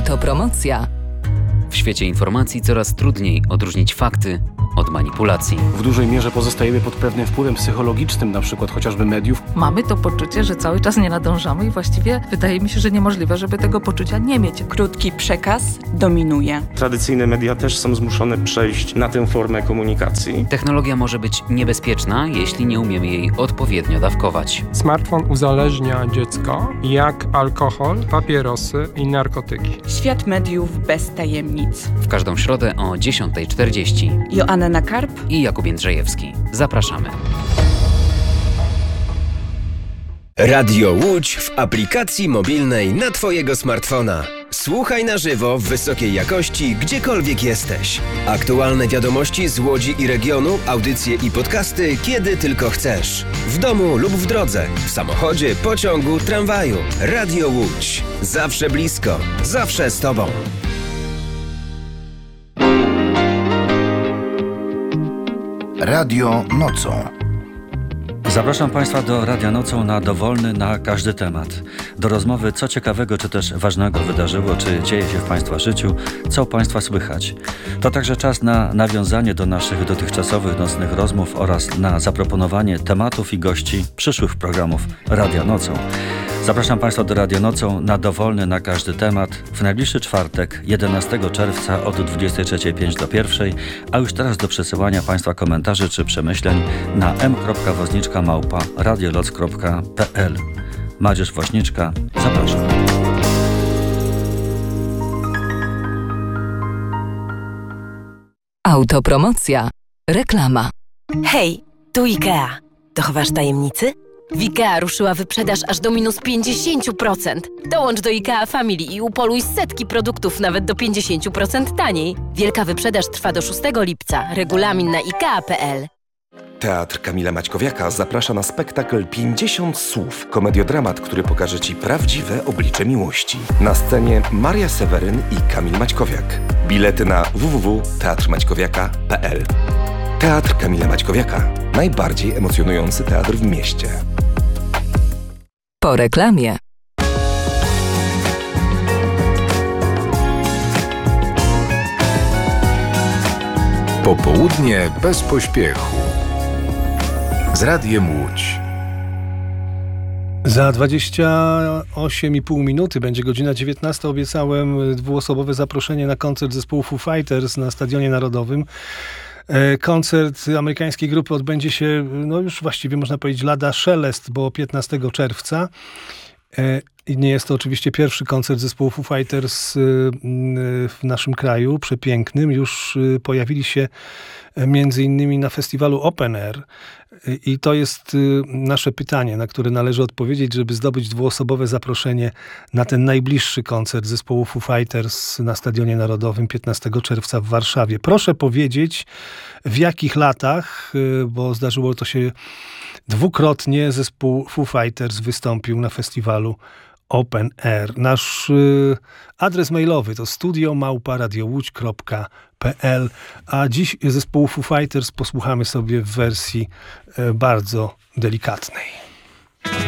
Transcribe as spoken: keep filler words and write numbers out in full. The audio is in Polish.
Autopromocja. W świecie informacji coraz trudniej odróżnić fakty od manipulacji. W dużej mierze pozostajemy pod pewnym wpływem psychologicznym, na przykład chociażby mediów. Mamy to poczucie, że cały czas nie nadążamy i właściwie wydaje mi się, że niemożliwe, żeby tego poczucia nie mieć. Krótki przekaz dominuje. Tradycyjne media też są zmuszone przejść na tę formę komunikacji. Technologia może być niebezpieczna, jeśli nie umiemy jej odpowiednio dawkować. Smartfon uzależnia dziecko jak alkohol, papierosy i narkotyki. Świat mediów bez tajemnic. W każdą środę o dziesiąta czterdzieści. Joanna Karp i Jakub Jędrzejewski. Zapraszamy. Radio Łódź w aplikacji mobilnej na Twojego smartfona. Słuchaj na żywo w wysokiej jakości, gdziekolwiek jesteś. Aktualne wiadomości z Łodzi i regionu, audycje i podcasty, kiedy tylko chcesz. W domu lub w drodze, w samochodzie, pociągu, tramwaju. Radio Łódź. Zawsze blisko, zawsze z Tobą. Radio Nocą. Zapraszam Państwa do Radia Nocą na dowolny, na każdy temat. Do rozmowy, co ciekawego czy też ważnego wydarzyło, czy dzieje się w Państwa życiu, co u Państwa słychać. To także czas na nawiązanie do naszych dotychczasowych nocnych rozmów oraz na zaproponowanie tematów i gości przyszłych programów Radia Nocą. Zapraszam Państwa do Radia Nocą na dowolny, na każdy temat w najbliższy czwartek, jedenastego czerwca od dwudziestej trzeciej pięć do pierwszej, a już teraz do przesyłania Państwa komentarzy czy przemyśleń na m kropka woźniczka małpa radioloc kropka p l. Madzierz Woźniczka, zapraszam. Autopromocja. Reklama. Hej, tu IKEA. Dochowasz tajemnicy? W IKEA ruszyła wyprzedaż aż do minus pięćdziesiąt procent. Dołącz do IKEA Family i upoluj setki produktów nawet do pięćdziesiąt procent taniej. Wielka wyprzedaż trwa do szóstego lipca. Regulamin na ikea kropka p l. Teatr Kamila Maćkowiaka zaprasza na spektakl pięćdziesiąt słów. Komediodramat, który pokaże Ci prawdziwe oblicze miłości. Na scenie Maria Seweryn i Kamil Maćkowiak. Bilety na w w w kropka teatr maćkowiaka kropka p l. Teatr Kamila Maćkowiaka. Najbardziej emocjonujący teatr w mieście. Po reklamie. Popołudnie bez pośpiechu. Z Radiem Łódź. Za dwadzieścia osiem i pół minuty będzie godzina dziewiętnasta. Obiecałem dwuosobowe zaproszenie na koncert zespołu Foo Fighters na Stadionie Narodowym. Koncert amerykańskiej grupy odbędzie się, no już właściwie można powiedzieć lada szelest, bo piętnastego czerwca. I nie jest to oczywiście pierwszy koncert zespołu Foo Fighters w naszym kraju, przepięknym. Już pojawili się między innymi na festiwalu Open Air. I to jest nasze pytanie, na które należy odpowiedzieć, żeby zdobyć dwuosobowe zaproszenie na ten najbliższy koncert zespołu Foo Fighters na Stadionie Narodowym piętnastego czerwca w Warszawie. Proszę powiedzieć, w jakich latach, bo zdarzyło to się dwukrotnie, zespół Foo Fighters wystąpił na festiwalu Open Air. Nasz y, adres mailowy to studio małpa radiowódź kropka p l, a dziś zespołu Foo Fighters posłuchamy sobie w wersji y, bardzo delikatnej.